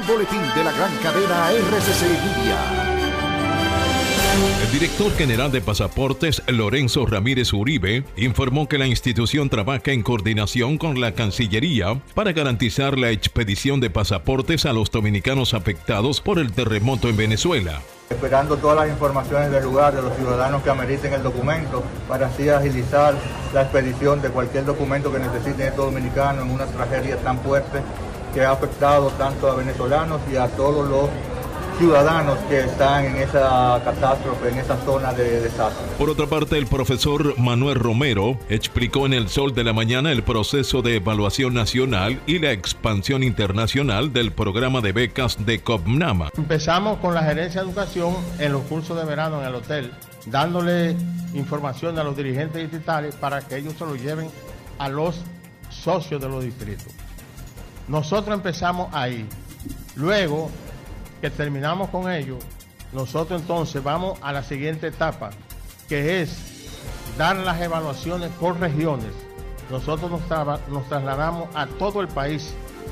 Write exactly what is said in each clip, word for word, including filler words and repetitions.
un boletín de la gran cadena R C C Media. El director general de Pasaportes, Lorenzo Ramírez Uribe, informó que la institución trabaja en coordinación con la Cancillería para garantizar la expedición de pasaportes a los dominicanos afectados por el terremoto en Venezuela. Esperando todas las informaciones del lugar de los ciudadanos que ameriten el documento para así agilizar la expedición de cualquier documento que necesiten estos dominicanos en una tragedia tan fuerte que ha afectado tanto a venezolanos y a todos los ciudadanos que están en esa catástrofe, en esa zona de desastre. Por otra parte, el profesor Manuel Romero explicó en El Sol de la Mañana el proceso de evaluación nacional y la expansión internacional del programa de becas de COPNAMA. Empezamos con la gerencia de educación en los cursos de verano en el hotel, dándole información a los dirigentes distritales para que ellos se lo lleven a los socios de los distritos. Nosotros empezamos ahí. Luego que terminamos con ello, nosotros entonces vamos a la siguiente etapa, que es dar las evaluaciones por regiones. Nosotros nos, tra- nos trasladamos a todo el país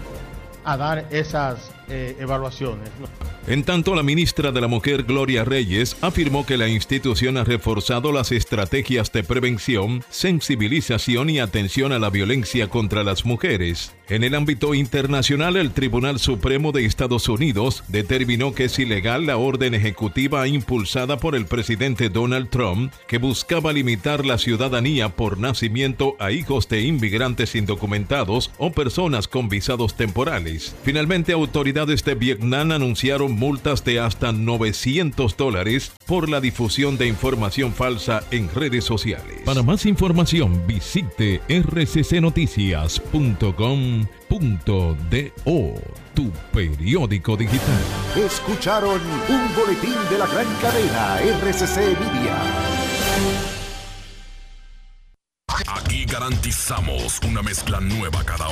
a dar esas eh, evaluaciones. En tanto, la ministra de la Mujer, Gloria Reyes, afirmó que la institución ha reforzado las estrategias de prevención, sensibilización y atención a la violencia contra las mujeres. En el ámbito internacional, el Tribunal Supremo de Estados Unidos determinó que es ilegal la orden ejecutiva impulsada por el presidente Donald Trump, que buscaba limitar la ciudadanía por nacimiento a hijos de inmigrantes indocumentados o personas con visados temporales. Finalmente, autoridades de Vietnam anunciaron multas de hasta novecientos dólares por la difusión de información falsa en redes sociales. Para más información, visite r c c noticias punto com punto do, tu periódico digital. Escucharon un boletín de la gran cadena R C C Media. Aquí garantizamos una mezcla nueva cada hora.